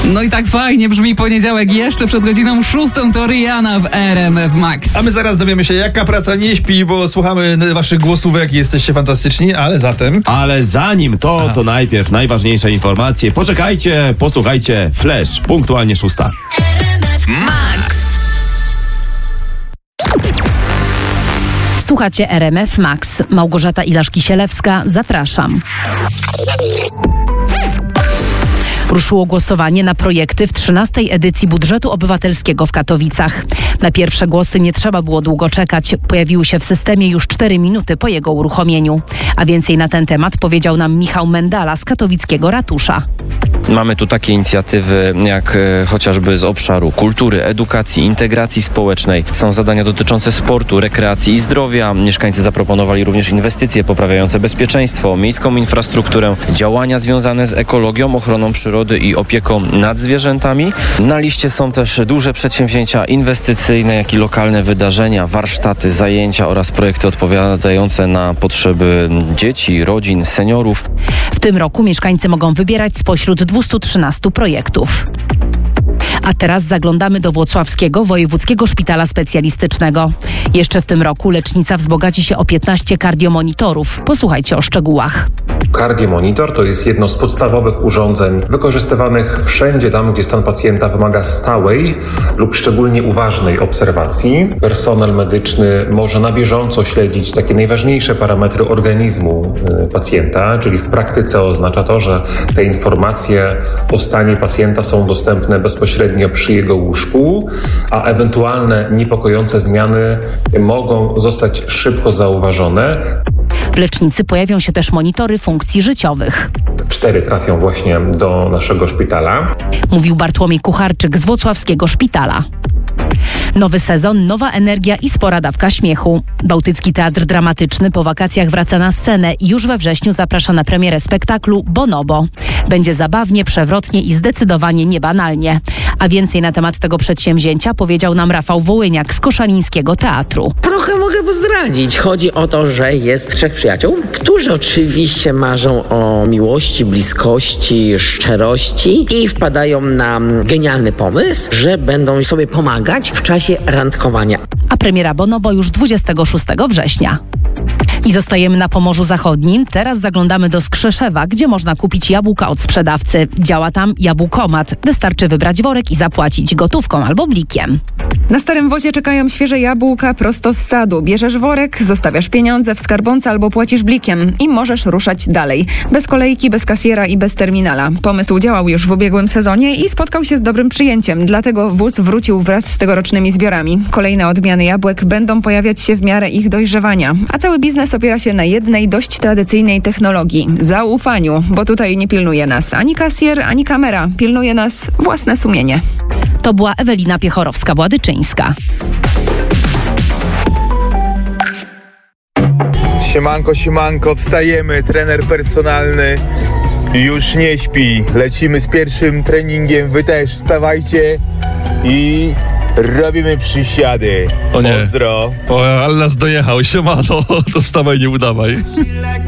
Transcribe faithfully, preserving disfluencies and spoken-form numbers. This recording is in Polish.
No i tak fajnie brzmi poniedziałek. Jeszcze przed godziną szóstą to Rihanna w R M F Max. A my zaraz dowiemy się, jaka praca nie śpi, bo słuchamy waszych głosówek i jesteście fantastyczni, ale zatem... Ale zanim to, Aha. to najpierw najważniejsze informacje. Poczekajcie, posłuchajcie. Flash, punktualnie szósta. Max. Słuchacie R M F Max. Małgorzata Ilaszki-Sielewska, zapraszam. Ruszyło głosowanie na projekty w trzynastej edycji budżetu obywatelskiego w Katowicach. Na pierwsze głosy nie trzeba było długo czekać. Pojawiły się w systemie już cztery minuty po jego uruchomieniu. A więcej na ten temat powiedział nam Michał Mendala z katowickiego ratusza. Mamy tu takie inicjatywy jak e, chociażby z obszaru kultury, edukacji, integracji społecznej. Są zadania dotyczące sportu, rekreacji i zdrowia. Mieszkańcy zaproponowali również inwestycje poprawiające bezpieczeństwo, miejską infrastrukturę, działania związane z ekologią, ochroną przyrody i opieką nad zwierzętami. Na liście są też duże przedsięwzięcia inwestycyjne, jak i lokalne wydarzenia, warsztaty, zajęcia oraz projekty odpowiadające na potrzeby dzieci, rodzin, seniorów. W tym roku mieszkańcy mogą wybierać spośród dwustu trzynastu projektów. A teraz zaglądamy do Włocławskiego Wojewódzkiego Szpitala Specjalistycznego. Jeszcze w tym roku lecznica wzbogaci się o piętnaście kardiomonitorów. Posłuchajcie o szczegółach. Kardiomonitor to jest jedno z podstawowych urządzeń wykorzystywanych wszędzie tam, gdzie stan pacjenta wymaga stałej lub szczególnie uważnej obserwacji. Personel medyczny może na bieżąco śledzić takie najważniejsze parametry organizmu pacjenta, czyli w praktyce oznacza to, że te informacje o stanie pacjenta są dostępne bezpośrednio przy jego łóżku, a ewentualne niepokojące zmiany mogą zostać szybko zauważone. W lecznicy pojawią się też monitory funkcji życiowych. Cztery trafią właśnie do naszego szpitala. Mówił Bartłomiej Kucharczyk z Włocławskiego Szpitala. Nowy sezon, nowa energia i spora dawka śmiechu. Bałtycki Teatr Dramatyczny po wakacjach wraca na scenę i już we wrześniu zaprasza na premierę spektaklu Bonobo. Będzie zabawnie, przewrotnie i zdecydowanie niebanalnie. A więcej na temat tego przedsięwzięcia powiedział nam Rafał Wołyniak z Koszalińskiego Teatru. Trochę mogę zdradzić. Chodzi o to, że jest trzech przyjaciół, którzy oczywiście marzą o miłości, bliskości, szczerości i wpadają na genialny pomysł, że będą sobie pomagać w czasie randkowania. A premiera Bonobo już dwudziestego szóstego września. I zostajemy na Pomorzu Zachodnim. Teraz zaglądamy do Skrzeszewa, gdzie można kupić jabłka od sprzedawcy. Działa tam jabłkomat. Wystarczy wybrać worek i zapłacić gotówką albo blikiem. Na Starym Wozie czekają świeże jabłka prosto z sadu. Bierzesz worek, zostawiasz pieniądze w skarbonce albo płacisz blikiem i możesz ruszać dalej. Bez kolejki, bez kasjera i bez terminala. Pomysł działał już w ubiegłym sezonie i spotkał się z dobrym przyjęciem. Dlatego wóz wrócił wraz z tegorocznymi zbiorami. Kolejne odmiany jabłek będą pojawiać się w miarę ich dojrzewania. A cały biznes opiera się na jednej dość tradycyjnej technologii – zaufaniu, bo tutaj nie pilnuje nas ani kasjer, ani kamera. Pilnuje nas własne sumienie. To była Ewelina Piechorowska-Władyczyńska. Siemanko, siemanko, wstajemy, trener personalny już nie śpi. Lecimy z pierwszym treningiem, wy też wstawajcie i robimy przysiady. O nie. Pozdro. O, ale nas dojechał, siemano, to wstawaj, nie udawaj.